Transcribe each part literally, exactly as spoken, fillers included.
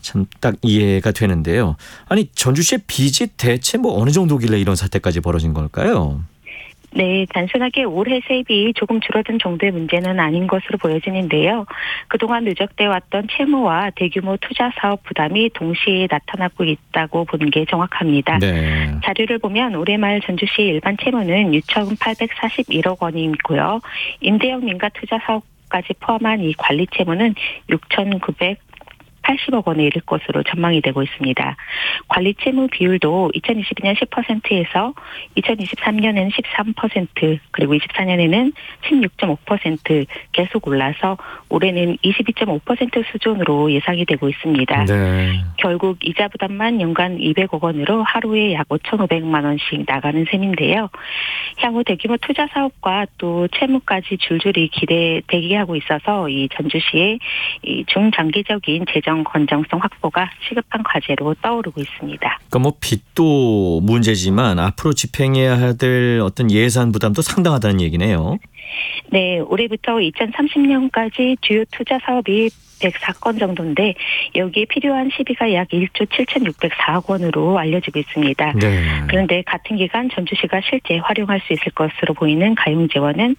참 딱 이해가 되는데요. 아니 전주시의 빚이 대체 뭐 어느 정도길래 이런 사태까지 벌어진 걸까요? 네, 단순하게 올해 세입이 조금 줄어든 정도의 문제는 아닌 것으로 보여지는데요. 그동안 누적돼 왔던 채무와 대규모 투자 사업 부담이 동시에 나타나고 있다고 보는 게 정확합니다. 네. 자료를 보면 올해 말 전주시 일반 채무는 육천팔백사십일억 원이고요. 임대형 민가 투자 사업까지 포함한 이 관리 채무는 육천구백팔십억 원에 이를 것으로 전망이 되고 있습니다. 관리 채무 비율도 이천이십이 년 십 퍼센트에서 이천이십삼 년에는 십삼 퍼센트 그리고 이십사 년에는 십육 점 오 퍼센트 계속 올라서 올해는 이십이 점 오 퍼센트 수준으로 예상이 되고 있습니다. 네. 결국 이자 부담만 연간 이백억 원으로 하루에 약 오천오백만 원씩 나가는 셈인데요. 향후 대규모 투자 사업과 또 채무까지 줄줄이 기대되게 하고 있어서 이 전주시의 이 중장기적인 재정 건전성 확보가 시급한 과제로 떠오르고 있습니다. 그러니까 뭐 빚도 문제지만 앞으로 집행해야 될 어떤 예산 부담도 상당하다는 얘기네요. 네, 올해부터 이천삼십 년까지 주요 투자 사업이 백사 건 정도인데 여기에 필요한 시비가 약 일조 칠천육백사억 원으로 알려지고 있습니다. 네. 그런데 같은 기간 전주시가 실제 활용할 수 있을 것으로 보이는 가용재원은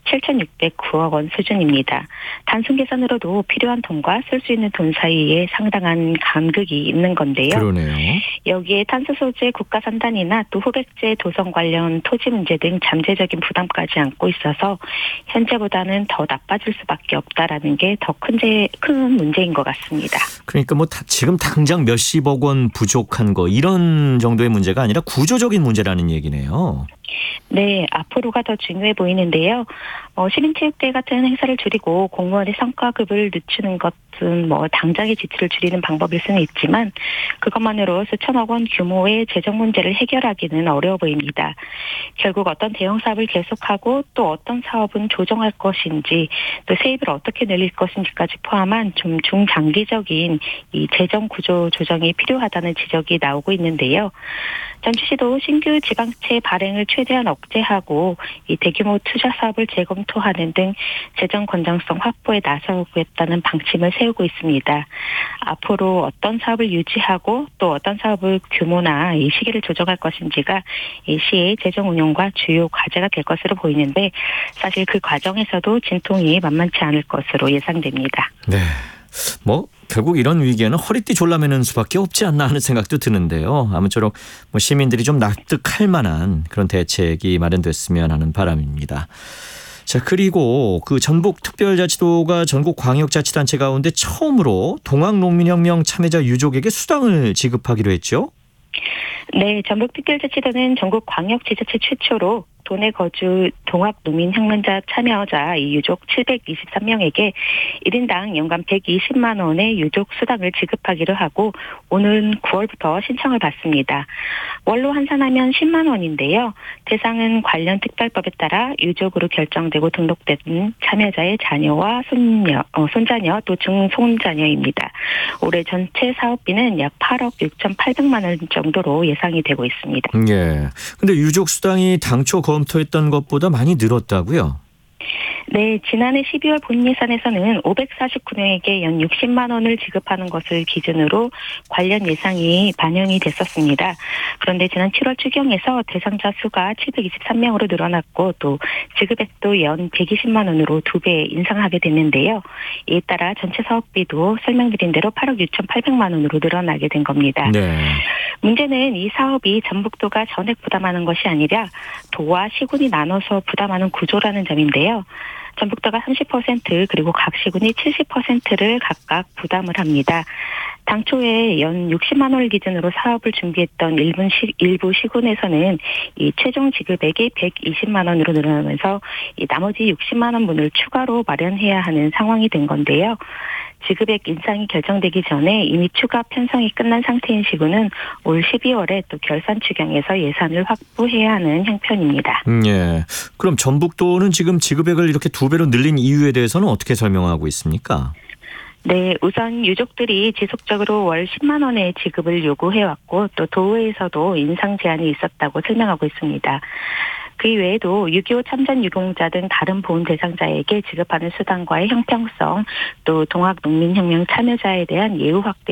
칠천육백구억 원 수준입니다. 단순 계산으로도 필요한 돈과 쓸 수 있는 돈 사이에 상당한 간극이 있는 건데요. 그러네요. 여기에 탄소 소재 국가 산단이나 또 후백제 도성 관련 토지 문제 등 잠재적인 부담까지 안고 있어서 현재보다는 더 나빠질 수밖에 없다라는 게 더 큰 큰 문제인 것 같습니다. 그러니까 뭐 지금 당장 몇십억 원 부족한 거 이런 정도의 문제가 아니라 구조적인 문제라는 얘기네요. 네, 앞으로가 더 중요해 보이는데요. 어, 시민체육대회 같은 행사를 줄이고 공무원의 성과급을 늦추는 것은 뭐 당장의 지출을 줄이는 방법일 수는 있지만 그것만으로 수천억 원 규모의 재정 문제를 해결하기는 어려워 보입니다. 결국 어떤 대형 사업을 계속하고 또 어떤 사업은 조정할 것인지 또 세입을 어떻게 늘릴 것인지까지 포함한 좀 중장기적인 이 재정 구조 조정이 필요하다는 지적이 나오고 있는데요. 전주시도 신규 지방채 발행을 최대한 억제하고 이 대규모 투자 사업을 재검토하는 등 재정 건전성 확보에 나서겠다는 방침을 세우고 있습니다. 앞으로 어떤 사업을 유지하고 또 어떤 사업을 규모나 이 시기를 조정할 것인지가 이 시의 재정 운용과 주요 과제가 될 것으로 보이는데 사실 그 과정에서도 진통이 만만치 않을 것으로 예상됩니다. 네. 뭐 결국 이런 위기에는 허리띠 졸라매는 수밖에 없지 않나 하는 생각도 드는데요. 아무쪼록 뭐 시민들이 좀 납득할 만한 그런 대책이 마련됐으면 하는 바람입니다. 자, 그리고 그 전북특별자치도가 전국 광역자치단체 가운데 처음으로 동학농민혁명 참여자 유족에게 수당을 지급하기로 했죠. 네, 전북특별자치도는 전국 광역지자체 최초로 도내 거주 동학농민혁명자 참여자 이 유족 칠백이십삼 명에게 일 인당 연간 백이십만 원의 유족 수당을 지급하기로 하고 오는 구월부터 신청을 받습니다. 월로 환산하면 십만 원인데요. 대상은 관련 특별법에 따라 유족으로 결정되고 등록된 참여자의 자녀와 손녀, 어, 손자녀 또 증손자녀입니다. 올해 전체 사업비는 약 팔억 육천팔백만 원 정도로 예상이 되고 있습니다. 예. 근데 유족 수당이 당초 검토했던 것보다 많이 늘었다고요? 네, 지난해 십이월 본 예산에서는 오백사십구 명에게 연 육십만 원을 지급하는 것을 기준으로 관련 예상이 반영이 됐었습니다. 그런데 지난 칠월 추경에서 대상자 수가 칠백이십삼 명으로 늘어났고 또 지급액도 연 백이십만 원으로 두 배 인상하게 됐는데요. 이에 따라 전체 사업비도 설명드린 대로 팔억 육천팔백만 원으로 늘어나게 된 겁니다. 네. 문제는 이 사업이 전북도가 전액 부담하는 것이 아니라 도와 시군이 나눠서 부담하는 구조라는 점인데요. 전북도가 삼십 퍼센트 그리고 각 시군이 칠십 퍼센트를 각각 부담을 합니다. 당초에 연 육십만 원을 기준으로 사업을 준비했던 일부, 시, 일부 시군에서는 이 최종 지급액이 백이십만 원으로 늘어나면서 이 나머지 육십만 원분을 추가로 마련해야 하는 상황이 된 건데요. 지급액 인상이 결정되기 전에 이미 추가 편성이 끝난 상태인 시군은 올 십이월에 또 결산 추경에서 예산을 확보해야 하는 형편입니다. 음, 예. 그럼 전북도는 지금 지급액을 이렇게 두 배로 늘린 이유에 대해서는 어떻게 설명하고 있습니까? 네, 우선 유족들이 지속적으로 월 십만 원의 지급을 요구해왔고 또 도의회에서도 인상 제한이 있었다고 설명하고 있습니다. 그 외에도 육이오 참전 유공자 등 다른 보훈 대상자에게 지급하는 수당과의 형평성, 또 동학농민혁명 참여자에 대한 예우 확대